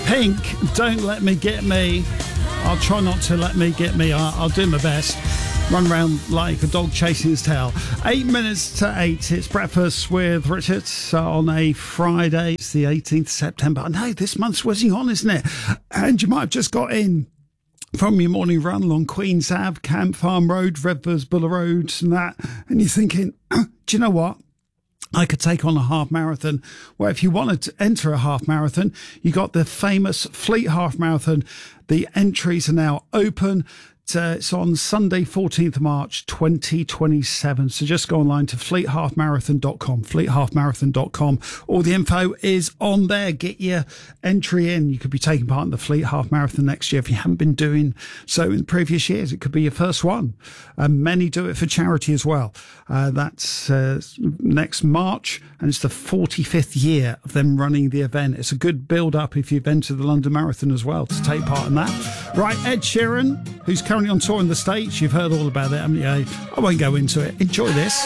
Pink, Don't Let Me Get Me. I'll try not to let me get me. I'll do my best. Run around like a dog chasing his tail. 8 minutes to 8. It's Breakfast with Richard on a Friday. It's the 18th of September. I know this month's whizzing on, isn't it? And you might have just got in from your morning run along Queen's Ave, Camp Farm Road, Redvers Buller Road and that. And you're thinking, do you know what? I could take on a half marathon. Well, if you wanted to enter a half marathon, you got the famous Fleet Half Marathon. The entries are now open. It's on Sunday, 14th of March, 2027. So just go online to fleethalfmarathon.com, fleethalfmarathon.com. All the info is on there. Get your entry in. You could be taking part in the Fleet Half Marathon next year if you haven't been doing so in previous years. It could be your first one. Many do it for charity as well. That's next March, and it's the 45th year of them running the event. It's a good build-up if you've been to the London Marathon as well to take part in that. Right, Ed Sheeran, who's currently on tour in the States. You've heard all about it, haven't you? I won't go into it. Enjoy this.